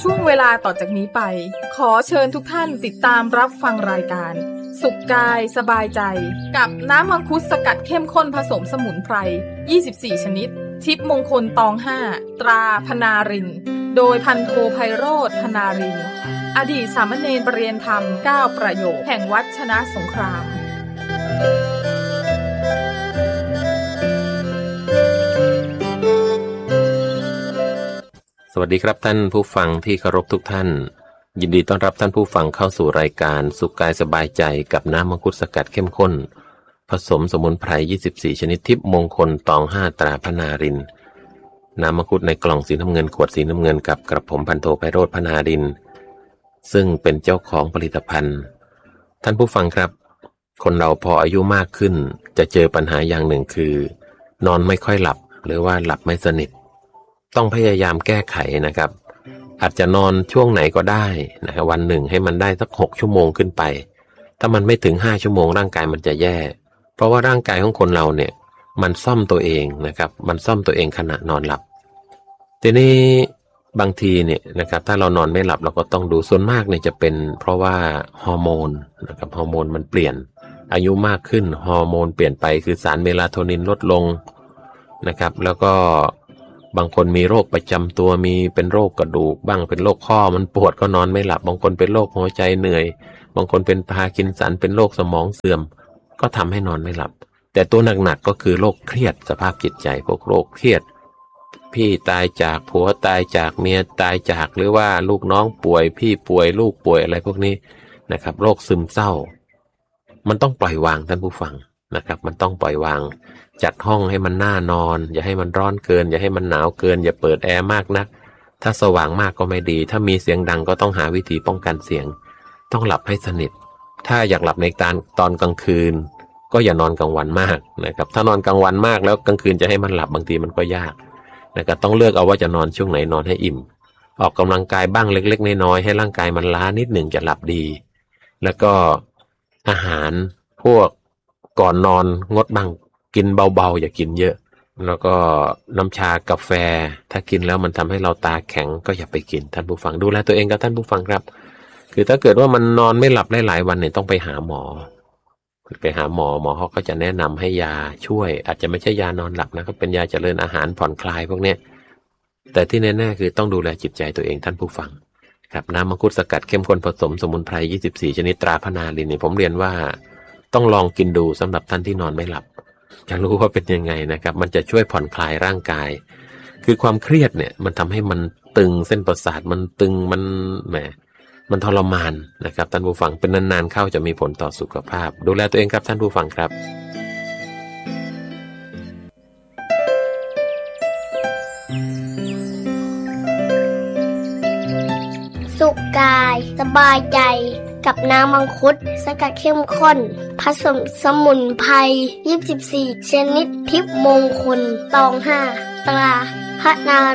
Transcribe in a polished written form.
ช่วงเวลาต่อจากนี้ไปขอเชิญทุกท่านติดตามรับฟังรายการสุขกายสบายใจกับน้ำมังคุดสกัดเข้มข้นผสมสมุนไพร24ชนิดทิพย์มงคลตอง5ตราพนารินโดยพันโทไพโรจน์พนารินอดีตสามเณรประเรียนธรรม9ประโยคแห่งวัดชนะสงครามสวัสดีครับท่านผู้ฟังที่เคารพทุกท่านยินดีต้อนรับท่านผู้ฟังเข้าสู่รายการสุขกายสบายใจกับน้ำมังคุดสกัดเข้มข้นผสมสมุนไพร24ชนิดทิพย์มงคลตอง5ตราพนารินน้ำมังคุดในกล่องสีน้ำเงินขวดสีน้ำเงินกับกระผมพันโทไพโรจน์พนารินซึ่งเป็นเจ้าของผลิตภัณฑ์ท่านผู้ฟังครับคนเราพออายุมากขึ้นจะเจอปัญหาอย่างหนึ่งคือนอนไม่ค่อยหลับหรือว่าหลับไม่สนิทต้องพยายามแก้ไขนะครับอาจจะนอนช่วงไหนก็ได้นะครับวันหนึ่งให้มันได้สัก6ชั่วโมงขึ้นไปถ้ามันไม่ถึง5ชั่วโมงร่างกายมันจะแย่เพราะว่าร่างกายของคนเราเนี่ยมันซ่อมตัวเองนะครับมันซ่อมตัวเองขณะนอนหลับทีนี้บางทีเนี่ยนะครับถ้าเรานอนไม่หลับเราก็ต้องดูส่วนมากเนี่ยจะเป็นเพราะว่าฮอร์โมนนะครับฮอร์โมนมันเปลี่ยนอายุมากขึ้นฮอร์โมนเปลี่ยนไปคือสารเมลาโทนินลดลงนะครับแล้วก็บางคนมีโรคประจำตัวมีเป็นโรคกระดูกบ้างเป็นโรคข้อมันปวดก็นอนไม่หลับบางคนเป็นโรคหัวใจเหนื่อยบางคนเป็นพาร์กินสันเป็นโรคสมองเสื่อมก็ทำให้นอนไม่หลับแต่ตัวหนักๆก็คือโรคเครียดสภาพจิตใจพวกโรคเครียดพี่ตายจากผัวตายจากเมียตายจากหรือว่าลูกน้องป่วยพี่ป่วยลูกป่วยอะไรพวกนี้นะครับโรคซึมเศร้ามันต้องปล่อยวางท่านผู้ฟังนะครับมันต้องปล่อยวางจัดห้องให้มันน่านอนอย่าให้มันร้อนเกินอย่าให้มันหนาวเกินอย่าเปิดแอร์มากนักถ้าสว่างมากก็ไม่ดีถ้ามีเสียงดังก็ต้องหาวิธีป้องกันเสียงต้องหลับให้สนิทถ้าอยากหลับในตอนกลางคืนก็อย่านอนกลางวันมากนะครับถ้านอนกลางวันมากแล้วกลางคืนจะให้มันหลับบางทีมันก็ยากนะครับต้องเลือกเอาว่าจะนอนช่วงไหนนอนให้อิ่มออกกำลังกายบ้างเล็กๆน้อยๆให้ร่างกายมันล้านิดหนึ่งจะหลับดีแล้วก็อาหารพวกก่อนนอนงดบ้างกินเบาๆอย่ากินเยอะแล้วก็น้ำชากาแฟถ้ากินแล้วมันทำให้เราตาแข็งก็อย่าไปกินท่านผู้ฟังดูแลตัวเองครับท่านผู้ฟังครับคือถ้าเกิดว่ามันนอนไม่หลับหลายวันเนี่ยต้องไปหาหมอเขาก็จะแนะนำให้ยาช่วยอาจจะไม่ใช่ยานอนหลับนะก็เป็นยาเจริญอาหารผ่อนคลายพวกเนี้ยแต่ที่แน่ๆคือต้องดูแลจิตใจตัวเองท่านผู้ฟังครับน้ำมังคุดสกัดเข้มข้นผสมสมุนไพร24ชนิดตราพนารินนี่ผมเรียนว่าต้องลองกินดูสำหรับท่านที่นอนไม่หลับจะรู้ว่าเป็นยังไงนะครับมันจะช่วยผ่อนคลายร่างกายคือความเครียดเนี่ยมันทำให้มันตึงเส้นประสาทมันตึงมันทรมานนะครับท่านผู้ฟังเป็นนานๆเข้าจะมีผลต่อสุขภาพดูแลตัวเองครับท่านผู้ฟังครับสุขกายสบายใจกับน้ำมังคุดสกัดเข้มข้นผสมสมุนไพร24ชนิดทิพย์มงคลตอง5ตราพนา